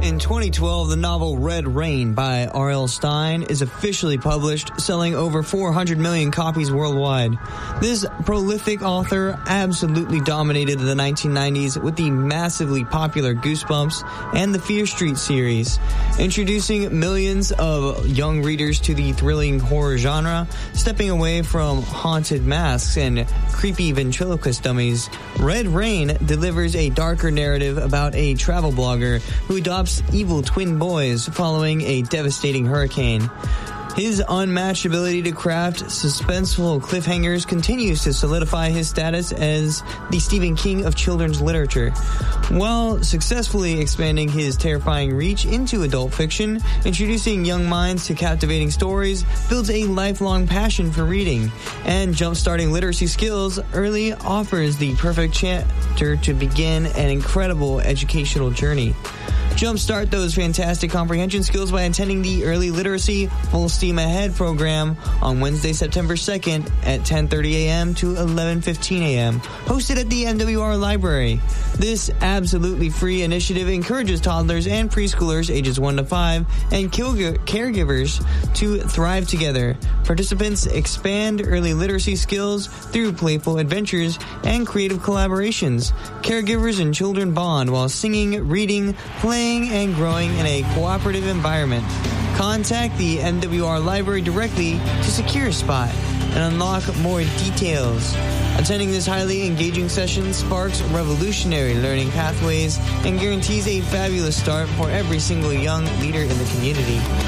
In 2012, the novel Red Rain by R.L. Stine is officially published, selling over 400 million copies worldwide. This prolific author absolutely dominated the 1990s with the massively popular Goosebumps and the Fear Street series, introducing millions of young readers to the thrilling horror genre, stepping away from haunted masks and creepy ventriloquist dummies. Red Rain delivers a darker narrative about a travel blogger who adopts evil twin boys following a devastating hurricane. His unmatched ability to craft suspenseful cliffhangers continues to solidify his status as the Stephen King of children's literature, while successfully expanding his terrifying reach into adult fiction. Introducing young minds to captivating stories builds a lifelong passion for reading, and jumpstarting literacy skills early offers the perfect chapter to begin an incredible educational journey. Jumpstart those fantastic comprehension skills by attending the Early Literacy Full Steam Ahead program on Wednesday, September 2nd at 10:30 a.m. to 11:15 a.m., hosted at the MWR Library. This absolutely free initiative encourages toddlers and preschoolers ages 1 to 5 and caregivers to thrive together. Participants expand early literacy skills through playful adventures and creative collaborations. Caregivers and children bond while singing, reading, playing, and growing in a cooperative environment. Contact the MWR Library directly to secure a spot and unlock more details. Attending this highly engaging session sparks revolutionary learning pathways and guarantees a fabulous start for every single young leader in the community.